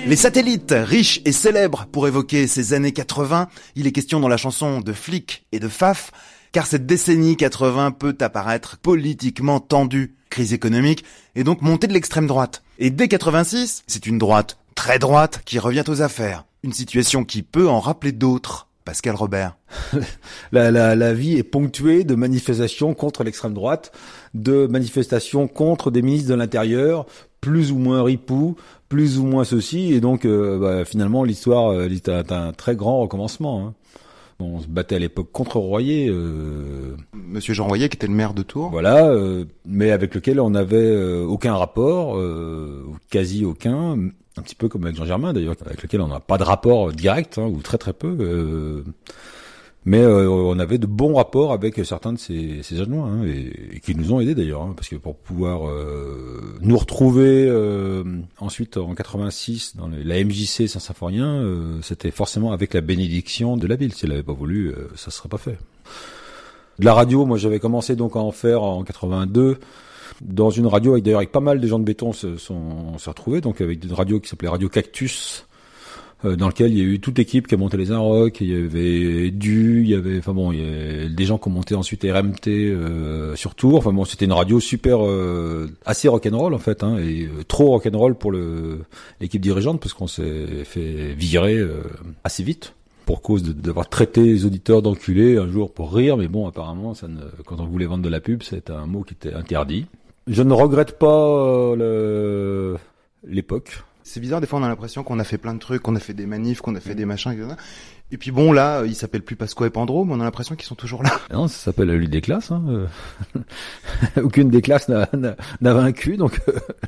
Les satellites, riches et célèbres pour évoquer ces années 80, il est question dans la chanson de Flic et de Faf, car cette décennie 80 peut apparaître politiquement tendue, crise économique et donc montée de l'extrême droite. Et dès 86, c'est une droite très droite qui revient aux affaires. Une situation qui peut en rappeler d'autres. Pascal Robert. La vie est ponctuée de manifestations contre l'extrême droite, de manifestations contre des ministres de l'Intérieur, plus ou moins ripoux, plus ou moins ceci, et donc finalement l'histoire est un très grand recommencement. Hein. On se battait à l'époque contre Royer. Monsieur Jean Royer, qui était le maire de Tours. Voilà, mais avec lequel on n'avait aucun rapport, quasi aucun, un petit peu comme avec Jean Germain d'ailleurs, avec lequel on n'a pas de rapport direct, ou très très peu. Mais on avait de bons rapports avec certains de ces adjoints, et qui nous ont aidés d'ailleurs, parce que pour pouvoir nous retrouver ensuite en 86 dans la MJC Saint-Symphorien, c'était forcément avec la bénédiction de la ville. S'il n'avait pas voulu, ça serait pas fait. De la radio, moi j'avais commencé donc à en faire en 82 dans une radio avec pas mal de gens de béton se retrouvés, donc avec une radio qui s'appelait Radio Cactus, dans lequel il y a eu toute l'équipe qui a monté les Inrocks, il y avait il y avait des gens qui ont monté ensuite RMT sur Tours. Enfin bon, c'était une radio super assez rock'n'roll en fait, et trop rock'n'roll pour l'équipe dirigeante, parce qu'on s'est fait virer assez vite pour cause d'avoir traité les auditeurs d'enculés un jour pour rire, mais bon, apparemment quand on voulait vendre de la pub, c'était un mot qui était interdit. Je ne regrette pas l'époque. C'est bizarre, des fois on a l'impression qu'on a fait plein de trucs, qu'on a fait des manifs, qu'on a fait des machins, etc. Et puis bon, là, ils s'appellent plus Pasco et Pandro, mais on a l'impression qu'ils sont toujours là. Non, ça s'appelle la lutte des classes. Aucune des classes n'a vaincu, donc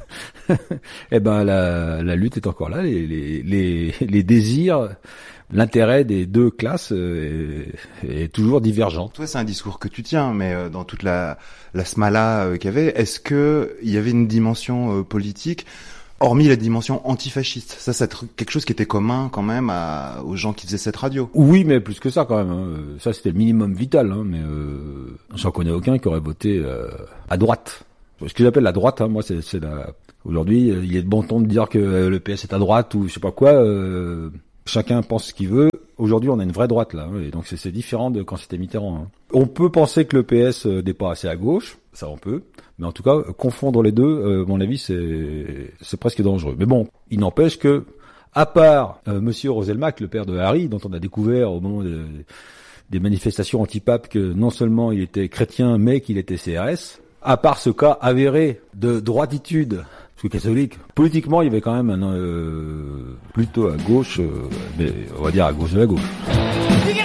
la lutte est encore là. Les désirs, l'intérêt des deux classes est toujours divergent. Toi, c'est un discours que tu tiens, mais dans toute la smala qu'il y avait, est-ce que il y avait une dimension politique, hormis la dimension antifasciste? Ça c'est quelque chose qui était commun quand même aux gens qui faisaient cette radio. Oui, mais plus que ça quand même. Ça c'était le minimum vital, mais j'en connais aucun qui aurait voté à droite. Ce que j'appelle la droite, moi c'est aujourd'hui, il est de bon ton de dire que le PS est à droite ou je sais pas quoi. Chacun pense ce qu'il veut. Aujourd'hui, on a une vraie droite là, et donc c'est différent de quand c'était Mitterrand. On peut penser que le PS n'est pas assez à gauche, ça on peut, mais en tout cas confondre les deux, à mon avis, c'est presque dangereux. Mais bon, il n'empêche que, à part Monsieur Roselmack, le père de Harry, dont on a découvert au moment des manifestations anti-pape que non seulement il était chrétien, mais qu'il était CRS, à part ce cas avéré de droititude catholique, politiquement il y avait quand même plutôt à gauche, mais on va dire à gauche de la gauche.